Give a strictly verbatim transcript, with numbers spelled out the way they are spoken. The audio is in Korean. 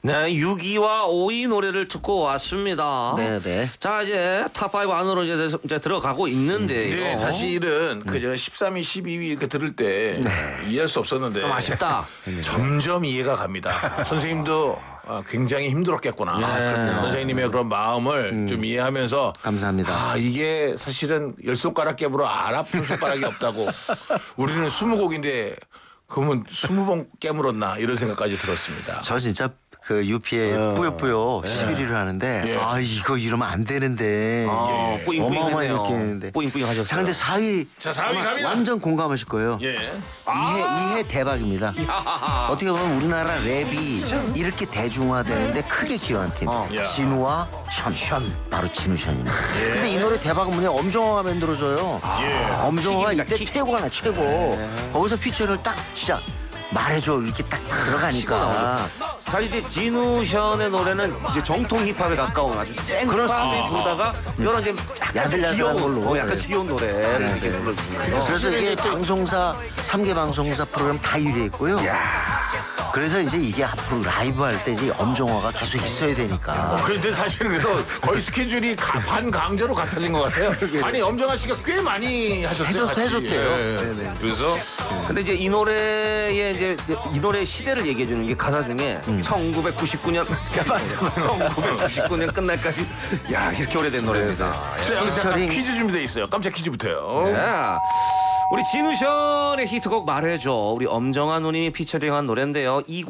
네, 육 위와 오 위 노래를 듣고 왔습니다. 네네. 자, 이제 탑 오 안으로 이제, 이제 들어가고 있는데요. 네, 사실은 그저 십삼 위, 십이 위 이렇게 들을 때 이해할 수 없었는데 좀 아쉽다. 점점 이해가 갑니다. 선생님도 아, 굉장히 힘들었겠구나. 네. 선생님의 그런 마음을 음. 좀 이해하면서 감사합니다. 아, 이게 사실은 열 손가락 깨물어 안 아픈 손가락이 없다고. 우리는 스무 곡인데 그러면 스무 번 깨물었나 이런 생각까지 들었습니다. 저 진짜 그 유피에 어. 뿌요뿌요 십일 위를 하는데 예. 아 이거 이러면 안 되는데 아, 예. 뿌잉뿌잉 어마어마하게 했네요. 이렇게 했는데 뿌잉뿌잉 하셨어요. 자 근데 사 위 자, 사 위 아마 갑니다. 완전 공감하실 거예요. 예. 이해 이해 대박입니다. 어떻게 보면 우리나라 랩이 이렇게 대중화되는데 크게 기여한 팀 어. 야. 진우와 션, 션 바로 진우션입니다. 근데 이 노래 대박은 뭐냐 엄정화가 만들어줘요. 예. 엄정화가 킥입니다, 이때 킥. 최고가 나 최고. 거기서 피처를 딱 진짜 말해줘 이렇게 딱 들어가니까. 자, 이제 진우션의 노래는 이제 정통 힙합에 가까운 아주 센 힙합을 부르다가 이런 좀 약간 야들야들한 귀여운, 걸로. 어, 약간 네. 귀여운 노래를 네, 이렇게 네. 불러주면서 그래서 이게 방송사 삼 개 방송사 프로그램 다 일 위 했고요. 그래서 이제 이게 앞으로 라이브 할 때 이제 엄정화가 계속 있어야 되니까. 그런데 사실은 그래서 거의 스케줄이 가- 반강제로 같아진 것 같아요. 아니 엄정화 씨가 꽤 많이 하셨어요. 해줬- 같이. 해줬대요. 예. 네네. 그래서 근데 이제 이 노래의 이제 이 노래의 시대를 얘기해 주는 게 가사 중에 천구백구십구 년 천구백구십구 년 끝날까지 야 이렇게 오래된 노래입니다. 자, 여기서 약간 피처링. 퀴즈 준비돼 있어요. 깜짝 퀴즈부터요. 네. 우리 진우션의 히트곡 말해줘. 우리 엄정화 누님이 피처링한 노래인데요.